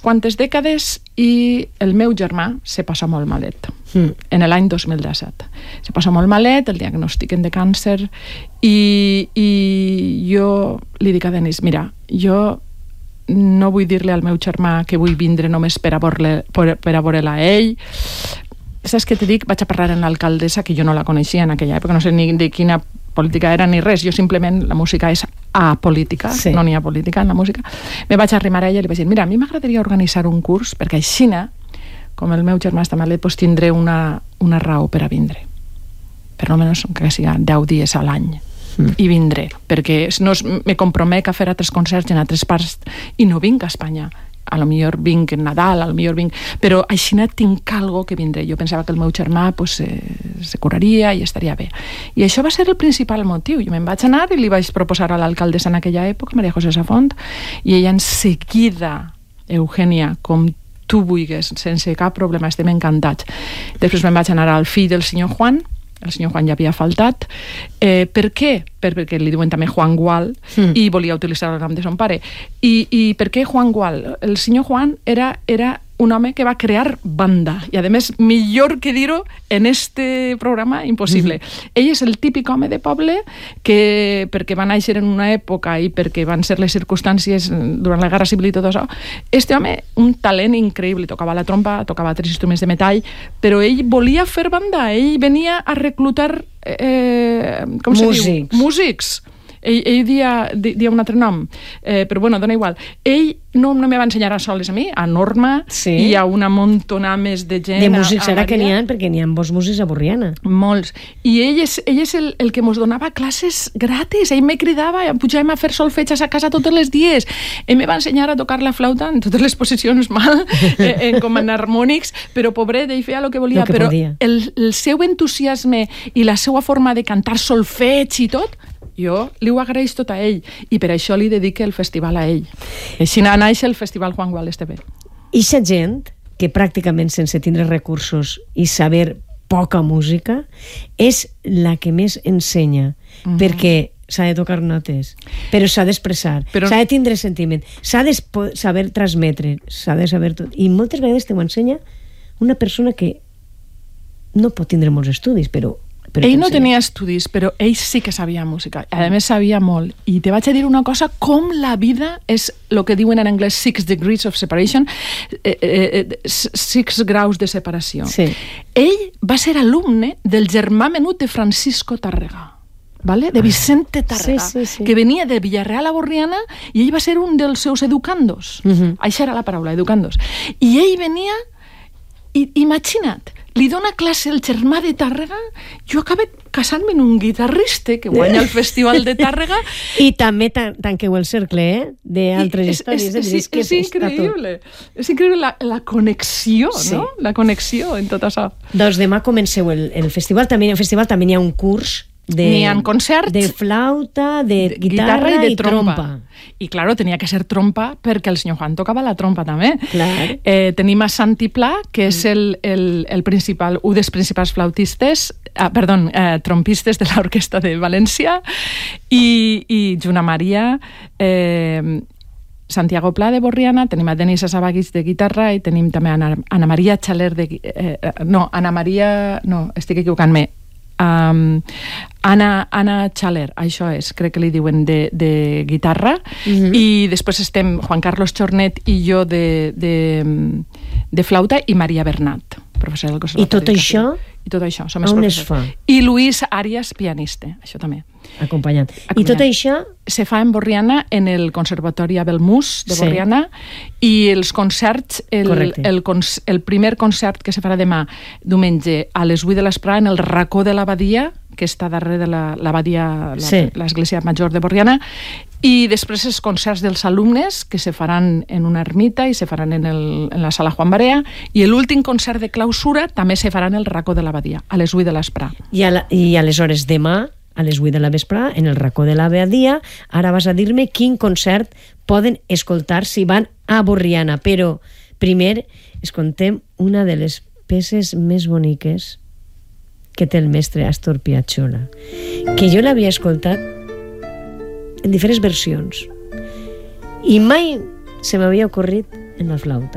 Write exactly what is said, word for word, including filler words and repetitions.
quantes dècades i el meu germà se passa molt malet. Mm. En l'any dos mil disset. Se passa molt malet, el diagnòstiquen de càncer i, i jo li dic a Denis, mira, jo no vull dir-li al meu germà que vull vindre només per a veure-la per, per a veure-la a ell. Saps què te dic? Vaig a parlar amb l'alcaldessa, que jo no la coneixia en aquella època, no sé ni de quina política era ni res, jo simplement, la música és apolítica, sí. No n'hi ha política en la música. Me vaig arrimar a ella i li vaig dir, mira, a mi m'agradaria organitzar un curs, perquè aixina, com el meu germà està malet, doncs tindré una, una raó per a vindre. Per almenys que sigui deu dies a l'any. Mm. I vindré, perquè no es, me compromec a fer altres concerts en altres parts i no vinc a Espanya. A lo millor vinc en Nadal, a lo millor vinc... Però així tinc algo que vindré. Jo pensava que el meu germà pues, eh, se curaria i estaria bé. I això va ser el principal motiu. Jo me'n vaig anar i li vaig proposar a l'alcaldessa en aquella època, Maria José Safont, i ella en seguida, Eugènia, com tu vulguis, sense cap problema, estem encantats. Després me'n vaig anar al fill del senyor Juan, el senyor Juan ja havia faltat. Eh, per què? Per, perquè li diuen també Juan Gual mm. i volia utilitzar el nom de son pare. I, i per què Juan Gual? El senyor Juan era, era un home que va crear banda i a més, millor que dir-ho en este programa, impossible. Mm-hmm. Ell és el típic home de poble que, perquè va néixer en una època i perquè van ser les circumstàncies durant la Guerra Civil i tot això, este home, un talent increïble, tocava la trompa, tocava altres instruments de metall, però ell volia fer banda, ell venia a reclutar eh, com músics. se diu? Músics. Ell, ell dia, dia un altre nom, eh, però bueno, dona igual. Ell no, no me va ensenyar a soles a mi, a Norma, sí. I a una montona més de gent. De músics, a, a ara que n'hi ha, perquè n'hi ha bons músics a Borriana. Molts. I ell és, ell és el, el que mos donava classes gratis. Ell me cridava, pujàvem a fer solfeig a casa tots els dies. Ell me va ensenyar a tocar la flauta en totes les posicions mal, en, com en harmònics, però pobret, ell feia el que volia. Lo que però podia. el, el seu entusiasme i la seva forma de cantar solfeig i tot, jo li ho agraeix tot a ell i per això li dedique el festival a ell. Així naix el Festival Juan Gual Esteve. Ixa gent que pràcticament sense tindre recursos i saber poca música és la que més ensenya, mm-hmm. perquè s'ha de tocar notes, però s'ha d'expressar, però... s'ha de tindre sentiment, s'ha de saber transmetre, s'ha de saber tot, i moltes vegades te ho ensenya una persona que no pot tindre molts estudis, però Però ell no tenia estudis, però ell sí que sabia música. A més, sabia molt. I te vaig a dir una cosa, com la vida és el que diuen en anglès six degrees of separation, eh, eh, six graus de separació. Sí. Ell va ser alumne del germà menut de Francisco Tàrrega. Vale? De Vicente Tàrrega, sí, sí, sí. que venia de Villarreal a Borriana i ell va ser un dels seus educandos. Uh-huh. Això era la paraula, educandos. I ell venia, i imagina't, li dona classe el germà de Tàrrega, jo acabé casant-me en un guitarrista que guanya el Festival de Tàrrega. I també tan, tanqueu el cercle, eh? D'altres històries. És, és, és, és, és increïble. És increïble la, la connexió, sí. No? La connexió en tot això. Doncs demà comenceu el, el festival. També, el festival també hi ha un curs de, n'hi ha concerts de flauta, de, de guitarra, guitarra i de i trompa. trompa. I, claro, tenia que ser trompa perquè el senyor Juan tocava la trompa també. Clar. Eh, tenim a Santi Pla, que és el, el, el principal, un dels principals flautistes, ah, perdó, eh, trompistes de l'Orquestra de València, i, i Juna Maria, eh, Santiago Pla de Borriana, tenim a Denis Asabaguis de guitarra i tenim també a Ana, Ana Maria Xaler de... Eh, no, Ana Maria... No, estic equivocant-me. Um, Anna, Anna Xaler, això és, crec que li diuen de, de guitarra, mm-hmm. I després estem Juan Carlos Chornet i jo de, de, de flauta i Maria Bernat, professora del Conservatori. I tot això? I tot això, som on es fa? I Luis Arias, pianista, això també. Acompanyant. Acompanyant. I tot això? Se fa en Borriana, en el Conservatori Abel Mus de Borriana, sí. I els concerts, el, el, el primer concert que se farà demà, diumenge, a les vuit de l'esprà, en el racó de l'abadia, que està darrere de l'abadia, sí. l'església major de Borriana, i després els concerts dels alumnes, que se faran en una ermita i se faran en, el, en la sala Juan Barea, i l'últim concert de clausura també se farà en el racó de l'abadia, a les vuit de l'esprà. I, a la, I aleshores demà, a les vuit de la vesprà, en el racó de l'abadia, ara vas a dir-me quin concert poden escoltar si van a Borriana, però primer escoltem una de les peces més boniques que té el mestre Astor Piazzolla, que jo l'havia escoltat en diferents versions i mai se m'havia ocorrit en la flauta.